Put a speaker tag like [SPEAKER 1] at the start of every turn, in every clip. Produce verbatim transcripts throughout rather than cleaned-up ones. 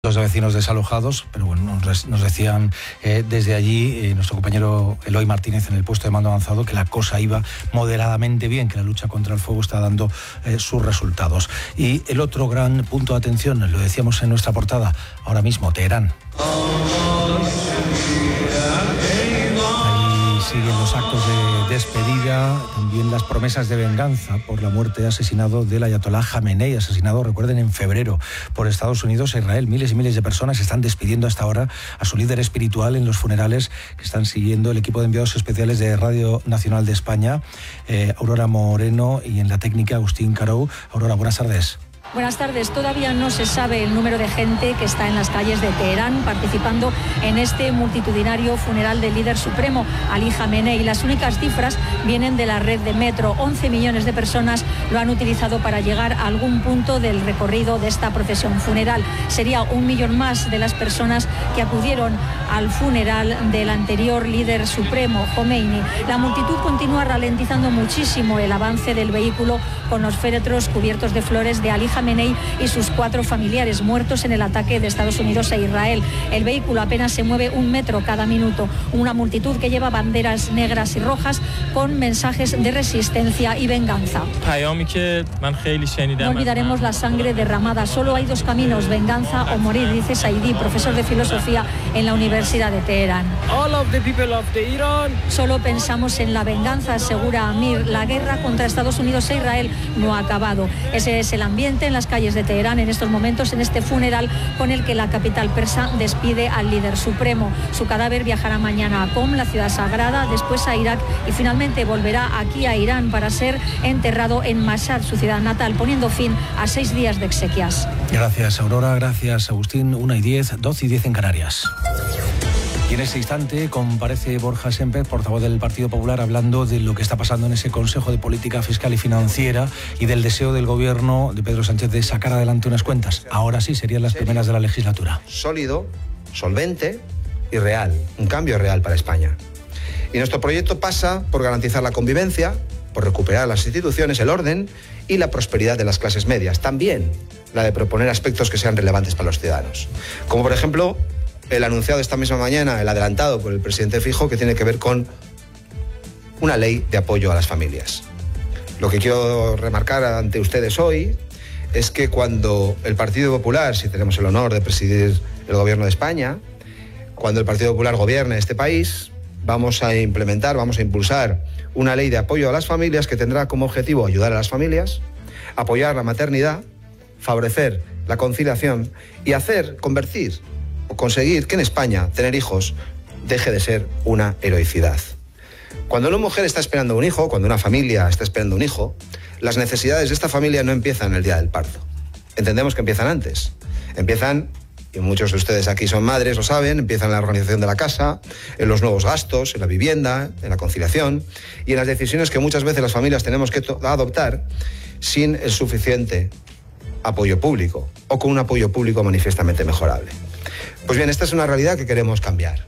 [SPEAKER 1] de vecinos desalojados, pero bueno, nos, nos decían eh, desde allí eh, nuestro compañero Eloy Martínez en el puesto de mando avanzado que la cosa iba moderadamente bien, que la lucha contra el fuego está dando eh, sus resultados. Y el otro gran punto de atención, lo decíamos en nuestra portada, ahora mismo, Teherán. Siguen los actos de despedida, también las promesas de venganza por la muerte y asesinado del ayatolá Jamenei, asesinado, recuerden, en febrero por Estados Unidos e Israel. Miles y miles de personas se están despidiendo hasta ahora a su líder espiritual en los funerales que están siguiendo el equipo de enviados especiales de Radio Nacional de España, eh, Aurora Moreno, y en la técnica Agustín Carou. Aurora, buenas tardes.
[SPEAKER 2] Buenas tardes. Todavía no se sabe el número de gente que está en las calles de Teherán participando en este multitudinario funeral del líder supremo, Ali Jamenei. Las únicas cifras vienen de la red de metro. once millones de personas lo han utilizado para llegar a algún punto del recorrido de esta procesión funeral. Sería un millón más de las personas que acudieron al funeral del anterior líder supremo, Khomeini. La multitud continúa ralentizando muchísimo el avance del vehículo con los féretros cubiertos de flores de Ali Jamenei y sus cuatro familiares muertos en el ataque de Estados Unidos e Israel. El vehículo apenas se mueve un metro cada minuto. Una multitud que lleva banderas negras y rojas con mensajes de resistencia y venganza. No olvidaremos la sangre derramada. Solo hay dos caminos, venganza o morir, dice Saidi, profesor de filosofía en la Universidad de Teherán. Solo pensamos en la venganza, asegura Amir. La guerra contra Estados Unidos e Israel no ha acabado. Ese es el ambiente en las calles de Teherán en estos momentos, en este funeral con el que la capital persa despide al líder supremo. Su cadáver viajará mañana a Qom, la ciudad sagrada, después a Irak y finalmente volverá aquí a Irán para ser enterrado en Mashhad, su ciudad natal, poniendo fin a seis días de exequias.
[SPEAKER 1] Gracias, Aurora. Gracias, Agustín. una y diez, doce y diez en Canarias. Y en ese instante comparece Borja Semper, portavoz del Partido Popular, hablando de lo que está pasando en ese Consejo de Política Fiscal y Financiera y del deseo del gobierno de Pedro Sánchez de sacar adelante unas cuentas. Ahora sí, serían las primeras de la legislatura.
[SPEAKER 3] Sólido, solvente y real. Un cambio real para España. Y nuestro proyecto pasa por garantizar la convivencia, por recuperar las instituciones, el orden y la prosperidad de las clases medias. También la de proponer aspectos que sean relevantes para los ciudadanos. Como por ejemplo el anunciado esta misma mañana, el adelantado por el presidente Feijóo, que tiene que ver con una ley de apoyo a las familias. Lo que quiero remarcar ante ustedes hoy es que cuando el Partido Popular, si tenemos el honor de presidir el gobierno de España, cuando el Partido Popular gobierne este país, vamos a implementar, vamos a impulsar una ley de apoyo a las familias que tendrá como objetivo ayudar a las familias, apoyar la maternidad, favorecer la conciliación y hacer, convertir o conseguir que en España tener hijos deje de ser una heroicidad. Cuando una mujer está esperando un hijo, cuando una familia está esperando un hijo, las necesidades de esta familia no empiezan el día del parto. Entendemos que empiezan antes. Empiezan, y muchos de ustedes aquí son madres, lo saben, empiezan en la organización de la casa, en los nuevos gastos, en la vivienda, en la conciliación y en las decisiones que muchas veces las familias tenemos que adoptar sin el suficiente apoyo público o con un apoyo público manifiestamente mejorable. Pues bien, esta es una realidad que queremos cambiar.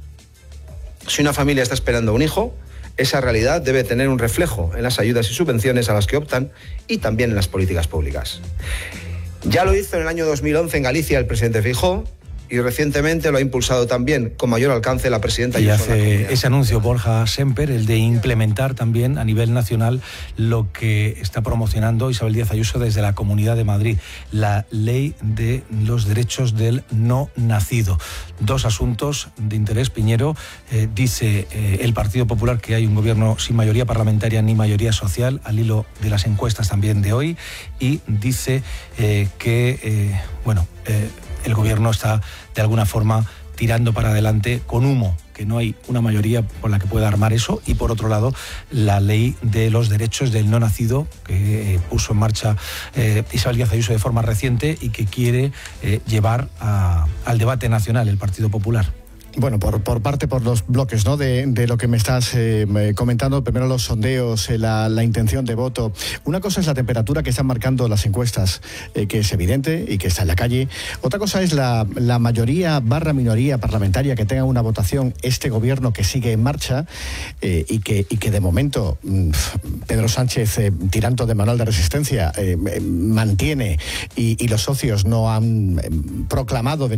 [SPEAKER 3] Si una familia está esperando un hijo, esa realidad debe tener un reflejo en las ayudas y subvenciones a las que optan y también en las políticas públicas. Ya lo hizo en el año dos mil once en Galicia el presidente Feijóo y recientemente lo ha impulsado también con mayor alcance la presidenta.
[SPEAKER 1] Y hace ese anuncio Borja Semper, el de implementar también a nivel nacional lo que está promocionando Isabel Díaz Ayuso desde la Comunidad de Madrid, la ley de los derechos del no nacido. Dos asuntos de interés, Piñero. Eh, dice eh, el Partido Popular que hay un gobierno sin mayoría parlamentaria ni mayoría social, al hilo de las encuestas también de hoy, y dice eh, que, eh, bueno... Eh, el gobierno está de alguna forma tirando para adelante con humo, que no hay una mayoría por la que pueda armar eso, y por otro lado la ley de los derechos del no nacido que eh, puso en marcha eh, Isabel Díaz Ayuso de forma reciente y que quiere eh, llevar a, al debate nacional el Partido Popular.
[SPEAKER 4] Bueno, por, por parte, por los bloques, ¿no? De, de lo que me estás eh, comentando, primero los sondeos, eh, la, la intención de voto. Una cosa es la temperatura que están marcando las encuestas, eh, que es evidente y que está en la calle. Otra cosa es la, la mayoría barra minoría parlamentaria que tenga una votación, este gobierno que sigue en marcha eh, y, que, y que de momento mmm, Pedro Sánchez, eh, tirando de manual de resistencia, eh, mantiene y, y los socios no han eh, proclamado de